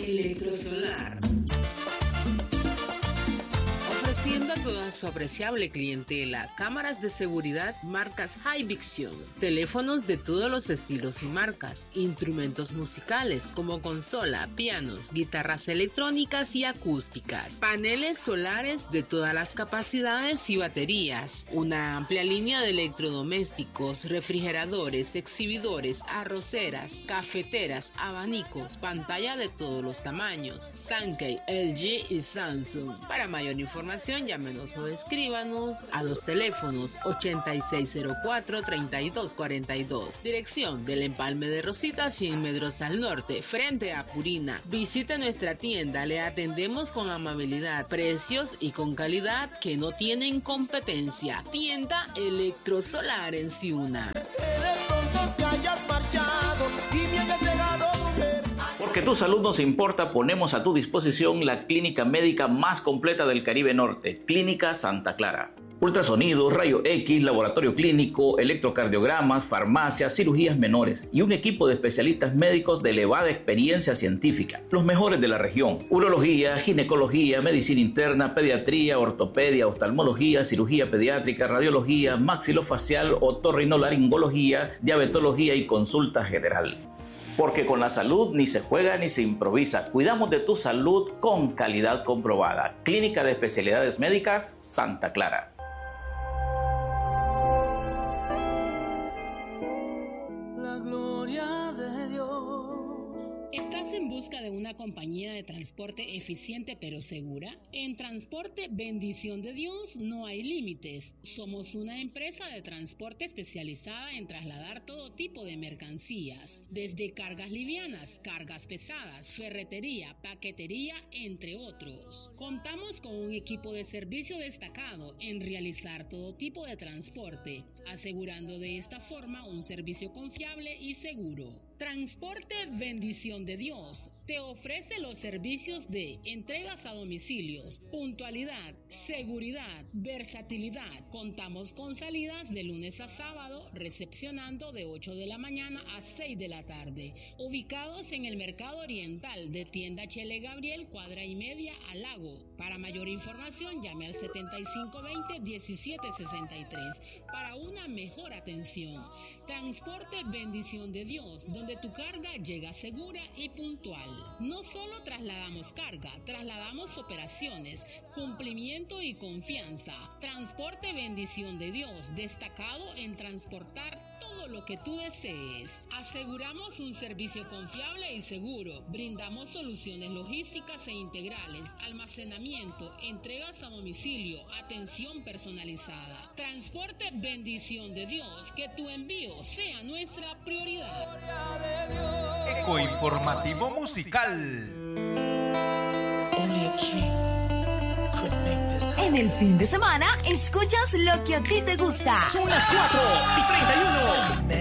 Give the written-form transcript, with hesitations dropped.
Electrosolar. Ofreciendo a toda su apreciable clientela cámaras de seguridad marcas Hikvision, teléfonos de todos los estilos y marcas, instrumentos musicales como consola, pianos, guitarras electrónicas y acústicas, paneles solares de todas las capacidades y baterías, una amplia línea de electrodomésticos, refrigeradores, exhibidores, arroceras, cafeteras, abanicos, pantalla de todos los tamaños, Sankei, LG y Samsung. Para mayor información, llámenos o escríbanos a los teléfonos 8604-3242. Dirección del Empalme de Rosita, 100 metros al norte, frente a Purina. Visite nuestra tienda, le atendemos con amabilidad, precios y con calidad que no tienen competencia. Tienda Electrosolar en Ciuna. Porque tu salud nos importa, ponemos a tu disposición la clínica médica más completa del Caribe Norte, Clínica Santa Clara. Ultrasonido, rayo X, laboratorio clínico, electrocardiogramas, farmacias, cirugías menores y un equipo de especialistas médicos de elevada experiencia científica, los mejores de la región. Urología, ginecología, medicina interna, pediatría, ortopedia, oftalmología, cirugía pediátrica, radiología, maxilofacial, otorrinolaringología, diabetología y consulta general. Porque con la salud ni se juega ni se improvisa. Cuidamos de tu salud con calidad comprobada. Clínica de Especialidades Médicas Santa Clara. La gloria de Dios. ¿Estás en busca de una compañía de transporte eficiente pero segura? En Transporte Bendición de Dios no hay límites. Somos una empresa de transporte especializada en trasladar todo tipo de mercancías, desde cargas livianas, cargas pesadas, ferretería, paquetería, entre otros. Contamos con un equipo de servicio destacado en realizar todo tipo de transporte, asegurando de esta forma un servicio confiable y seguro. Transporte Bendición de Dios te ofrece los servicios de entregas a domicilios, puntualidad, seguridad, versatilidad. Contamos con salidas de lunes a sábado, recepcionando de 8 de la mañana a 6 de la tarde. Ubicados en el Mercado Oriental de Tienda Chele Gabriel, cuadra y media al Lago. Para mayor información, llame al 7520-1763 para una mejor atención. Transporte Bendición de Dios, donde tu carga llega segura y puntual. No solo trasladamos carga, trasladamos operaciones, cumplimiento y confianza. Transporte Bendición de Dios, destacado en transportar todo lo que tú desees. Aseguramos un servicio confiable y seguro. Brindamos soluciones logísticas e integrales, almacenamiento, entregas a domicilio, atención personalizada. Transporte Bendición de Dios, que tu envío sea nuestra prioridad. Eco informativo musical. En el fin de semana, escuchas lo que a ti te gusta. Son las 4:31.